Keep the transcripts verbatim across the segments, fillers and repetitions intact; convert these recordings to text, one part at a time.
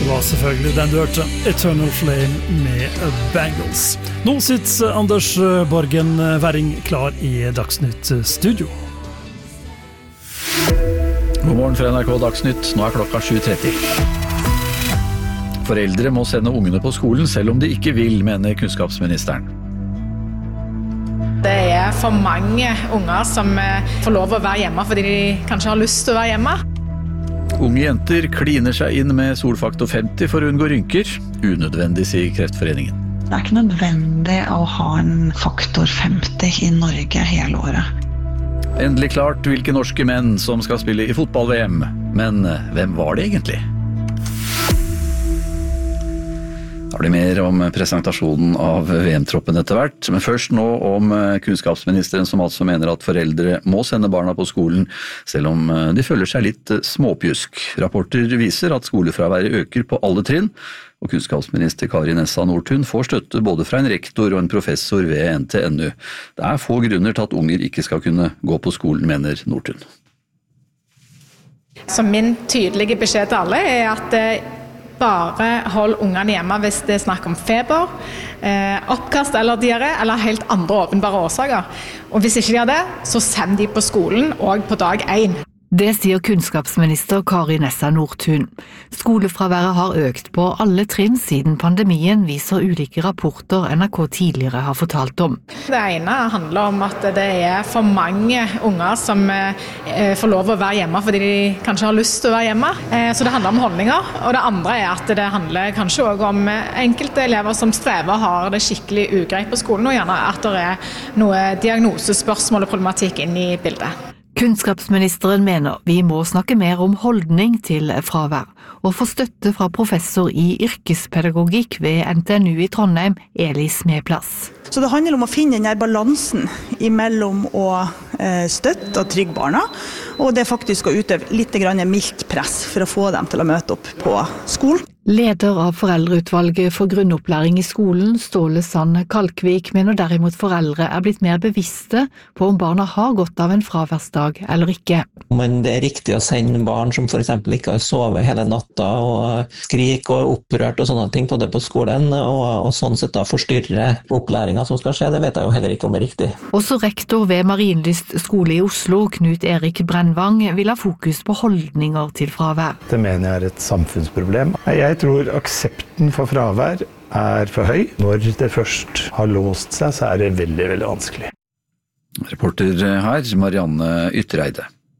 var selvfølgelig den du hørte, Eternal Flame med Bangles. Nå sitter Anders Borgen Werring klar i Dagsnytt studio. God morgen fra N R K Dagsnytt, nå er klokka sju tretti. Foreldre må sende ungene på skolen selv om de ikke vil, mener kunnskapsministeren. Det er for mange unger som får lov å være hjemme fordi de kanskje har lyst til å være hjemme. Unge jenter kliner seg inn med solfaktor femti for å unngå rynker. Unødvendig, sier Kreftforeningen. Det er ikke nødvendig å ha en faktor femti i Norge hele året. Endelig klart hvilke norske menn som skal spille i fotball-V M. Men hvem var det egentlig? Da blir mer om presentasjonen av V M-troppen etter hvert, men først nå om kunnskapsministeren som altså mener at foreldre må sende barna på skolen, selv om de føler seg litt småpjusk. Rapporter viser at skolefraværet øker på alle trinn, og kunnskapsminister Kari Nessa Nordtun får støtte både fra en rektor og en professor ved N T N U. Det er få grunner til at unger ikke skal kunne gå på skolen, mener Nordtun. Så min tydelige beskjed til alle er at bare hold ungene hjemme hvis det er snakk om feber, eh, oppkast eller diaré, eller helt andre åpenbare årsaker. Og hvis ikke de gjør det, så send de på skolen og på dag én. Det sier kunnskapsminister Kari Nessa Nordtun. Skolefraværet har økt på alle trinn siden pandemien, viser ulike rapporter N R K tidligere har fortalt om. Det ene handler om at det er for mange unger som får lov å være hjemme fordi de kanskje har lyst til å være hjemme. Så det handler om holdninger. Og det andre er at det handler kanskje også om enkelte elever som strever og har det skikkelig ugreit på skolen, og gjerne at det er noe diagnosespørsmål og problematikk inn i bildet. Kunnskapsministeren mener vi må snakke mer om holdning til fravær, og få støtte fra professor i yrkespedagogikk ved N T N U i Trondheim, Elis Medplass. Så det handler om å finne den der balansen imellom å støtte og trygge barna, og det faktisk å utøve litt mildt press for å få dem til å møte opp på skolen. Leder av foreldreutvalget for grunnopplæring i skolen, Ståle Sand Kalkvik, mener derimot foreldre er blitt mer bevisste på om barna har godt av en fraværsdag eller ikke. Men det er riktig å sende barn som for eksempel ikke har sovet hele natta og skriker og er opprørt og sånne ting på det på skolen, og, og sånn sett da forstyrre opplæringen som skal skje, det vet jeg jo heller ikke om det er riktig. Også rektor ved Marienlyst skole i Oslo, Knut Erik Brennvang, vil ha fokus på holdninger til fravær. Det mener jeg er et samfunnsproblem. Jeg Jeg tror aksepten for fravær er for høy. Når det først har låst seg, så er det veldig, veldig vanskelig. Reporter her, Marianne Yttereide.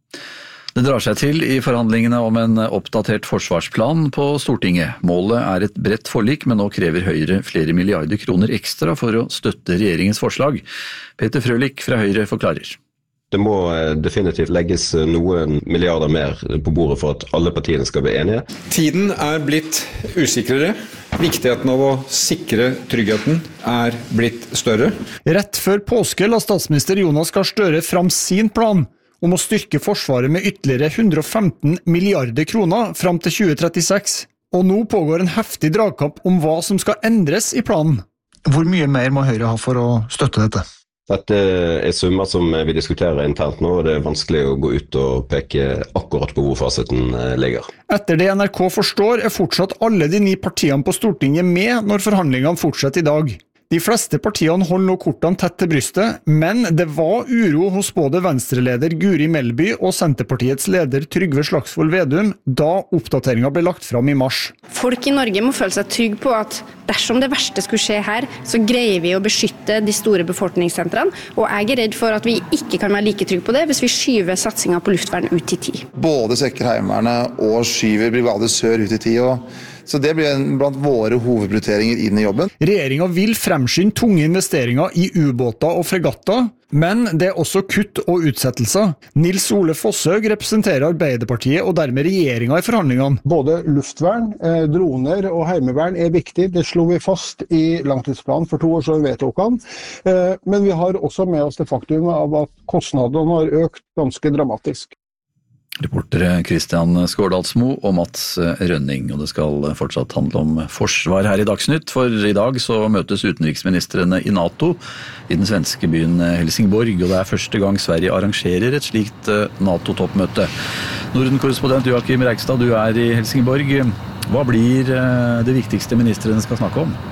Det drar seg til i forhandlingene om en oppdatert forsvarsplan på Stortinget. Målet er et bredt forlik, men nå krever Høyre flere milliarder kroner ekstra for å støtte regjeringens forslag. Peter Frølich fra Høyre forklarer. Det må definitivt legges noen milliarder mer på bordet for at alle partiene skal bli enige. Tiden er blitt usikrere. Viktigheten av å sikre tryggheten er blitt større. Rett før påske la statsminister Jonas Gahr Støre fram sin plan om å styrke forsvaret med ytterligere hundre og femten milliarder kroner fram til tjue trettiseks. Og nå pågår en heftig dragkamp om hva som skal endres i planen. Hvor mye mer må Høyre ha for å støtte dette? Dette er summer som vi diskuterer internt nå, og det er vanskelig å gå ut og peke akkurat på hvor fasiten ligger. Etter det N R K forstår er fortsatt alle de ni partiene på Stortinget med når forhandlingene fortsetter i dag. De fleste partiene holder nå kortene tett til brystet, men det var uro hos både Venstre-leder Guri Melby og Senterpartiets leder Trygve Slagsvold Vedum da oppdateringen ble lagt fram i mars. Folk i Norge må føle seg trygg på at dersom det verste skulle skje her, så greier vi å beskytte de store befolkningssentrene, og jeg er redd for at vi ikke kan være like trygge på det hvis vi skyver satsingen på luftvern ut i tid. Både svekker Heimevernet og skyver Brigade Sør ut i tid, og så det blir blant våre hovedprioriteringer inn i jobben. Regjeringen vil fremskynde tunge investeringer i ubåter og fregatter, men det er også kutt og utsettelser. Nils Ole Fosshaug representerer Arbeiderpartiet og dermed regjeringen i forhandlingene. Både luftvern, eh, droner og heimevern er viktig. Det slo vi fast i langtidsplanen for to år siden vedtok han. Eh, men vi har også med oss det faktum av at kostnadene har økt ganske dramatisk. Reportere Kristian Skårdalsmo og Mats Rønning, og det skal fortsatt handle om forsvar her i Dagsnytt, for i dag så møtes utenriksministrene i NATO i den svenske byen Helsingborg, og det er første gang Sverige arrangerer et slikt NATO-toppmøte. Norden-korrespondent Joakim Reigstad, du er i Helsingborg. Hva blir det viktigste ministeren skal snakke om?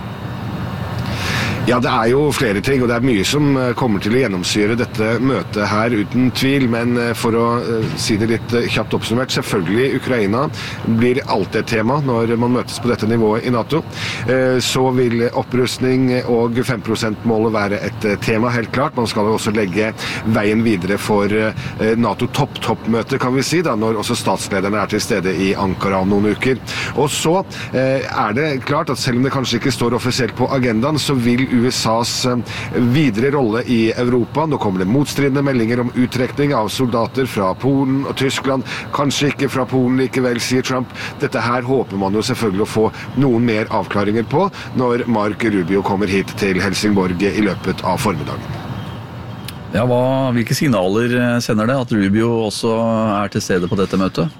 Ja, det er jo flere ting, og det er mye som kommer til å gjennomsyre dette møtet her, uten tvil, men for å si det litt kjapt oppsummert, selvfølgelig Ukraina blir alltid et tema når man møtes på dette nivået i NATO. Så vil opprustning og fem prosent-målet være et tema, helt klart. Man skal jo også legge veien videre for NATO-topp-toppmøte, kan vi si, da, når også statslederne er til stede i Ankara om noen uker. Og så er det klart at selv om det kanskje ikke står offisielt på agendaen, så vil U S A's videre rolle i Europa. Nå kommer det motstridende meldinger om uttrekning av soldater fra Polen og Tyskland. Kanskje ikke fra Polen likevel, sier Trump. Dette her håper man jo selvfølgelig å få noen mer avklaringer på når Mark Rubio kommer hit til Helsingborg i løpet av formiddagen. Ja, hva, hvilke signaler sender det at Rubio også er til stede på dette møtet?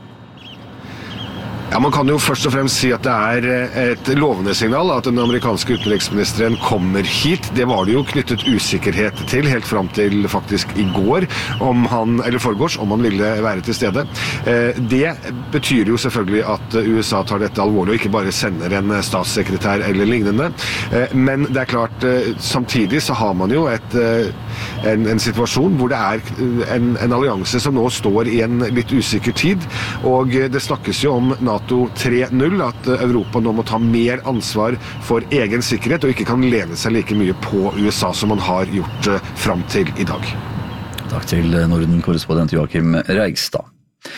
Ja, Man kan jo først og fremst si at det er et lovende signal at den amerikanske utenriksministeren kommer hit. Det var det jo knyttet usikkerhet til helt fram til faktisk i går, om han, eller forgårs, om han ville være til stede. Det betyr jo selvfølgelig at U S A tar dette alvorlig og ikke bare sender en statssekretær eller lignende. Men det er klart, samtidig så har man jo et, en, en situasjon hvor det er en, en allianse som nå står i en litt usikker tid, og det snakkes jo om NATO tre null, at Europa nå må ta mer ansvar for egen sikkerhet og ikke kan lene seg like mye på U S A som man har gjort frem til i dag. Takk til Norden-korrespondent Joachim Reigstad.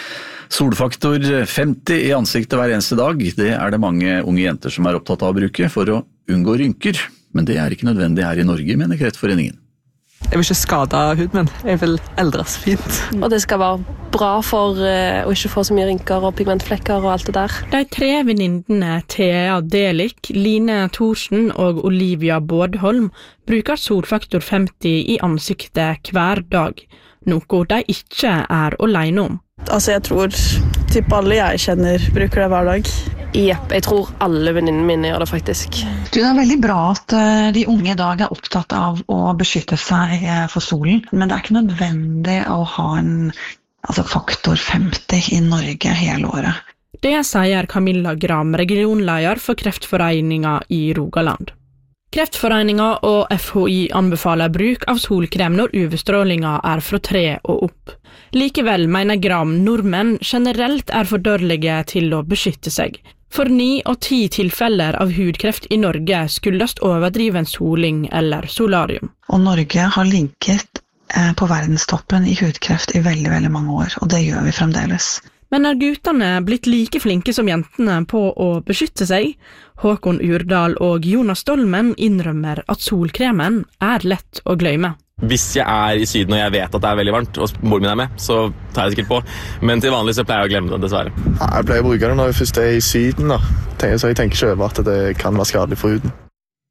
Solfaktor femti i ansiktet hver eneste dag, det er det mange unge jenter som er opptatt av å bruke for å unngå rynker. Men det er ikke nødvendig her i Norge, mener Kreftforeningen. Jeg vil ikke skade huden min, jeg vil eldres fint. Og det skal være bra for uh, å ikke få så mye rynker og pigmentflekker og alt det der. De tre venninnene Thea Delik, Line Thorsen og Olivia Bårdholm bruker solfaktor femti i ansiktet hver dag, noe de ikke er alene om. Altså jeg tror typ alle jeg kjenner bruker det hver dag. Jepp, jeg tror alle venninnene mine gjør det faktisk. Det er veldig bra at de unge i dag er opptatt av å beskytte seg for solen, men det er ikke nødvendig å ha en altså faktor femti i Norge hele året. Det sier Camilla Gram, regionleder for Kreftforeningen i Rogaland. Kreftforeningen og F H I anbefaler bruk av solkrem når U V-strålinga er fra tre og opp. Likevel mener Gram nordmenn generelt er for dårlige til å beskytte seg. For ni og ti tilfeller av hudkreft i Norge skyldes overdriven soling eller solarium. Og Norge har ligget eh, på verdenstoppen i hudkreft i veldig, veldig mange år, og det gjør vi fremdeles. Men er guttene blitt like flinke som jentene på å beskytte seg? Håkon Urdal og Jonas Dolmen innrømmer at solkremen er lett å glemme. Hvis jeg er i syden og jeg vet at det er veldig varmt, og moren min er med, så tar jeg det sikkert på. Men til vanlig så pleier jeg å glemme det, dessverre. Ja, jeg pleier å bruke det når jeg først er i syden, da. Så jeg tenker ikke over at det kan være skadelig for huden.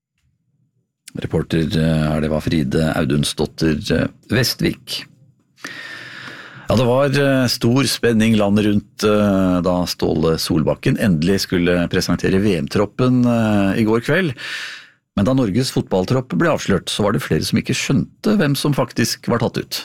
Reporter er det var Fride Audunsdotter Vestvik. Ja, det var stor spenning landet rundt da Ståle Solbakken endelig skulle presentere V M-troppen i går kveld. Men da Norges fotballtropp ble avslørt, så var det flere som ikke skjønte hvem som faktisk var tatt ut.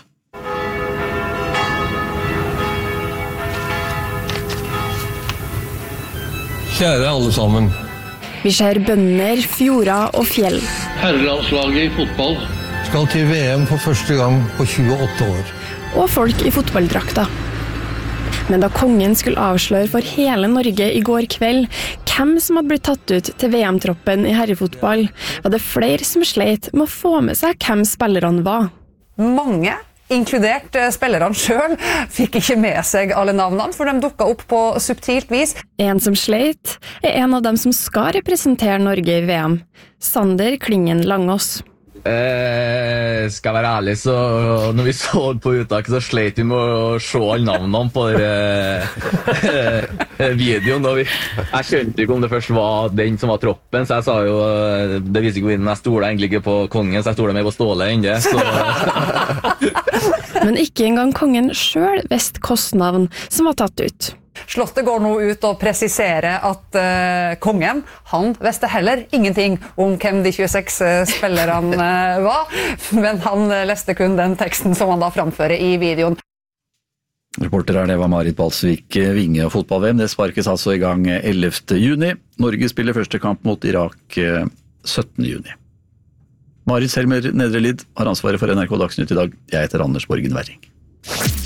Kjære alle sammen. Vi ser bønder, fjorder og fjell. Herrelandslaget i fotball skal til V M for første gang på tjueåtte år. Og folk i fotballdrakter. Men da kongen skulle avsløre for hele Norge i går kveld hvem som hadde blitt tatt ut til V M-troppen i herrefotball, var det flere som sleit med å få med seg hvem spillerne var. Mange, inkludert spillerne selv, fikk ikke med seg alle navnene, for de dukket opp på subtilt vis. En som sleit er en av dem som skal representere Norge i V M, Sander Klingen Langås. Eh, skal være ærlig, så når vi så på uttaket så sleit vi med å se alle navnene på den videoen, og vi, jeg skjønte ikke om det først var den som var troppen, så jeg sa jo, det viser ikke inn, jeg stoler egentlig ikke på kongen, så jeg stoler mer på Ståle enn det, så... Men ikke engang kongen selv visste hvilket navn som var tatt ut. Slottet går nå ut og presiserer at uh, kongen, han visste heller ingenting om hvem de tjueseks uh, spillerne uh, var, men han uh, leste kun den teksten som han da framfører i videoen. Reporter her, det var Marit Balsvik. Vinge- og fotball-V M, det sparkes altså i gang ellevte juni. Norge spiller første kamp mot Irak syttende juni. Marit Selmer Nedre Lid har ansvaret for N R K Dagsnytt i dag. Jeg heter Anders Borgen Werring.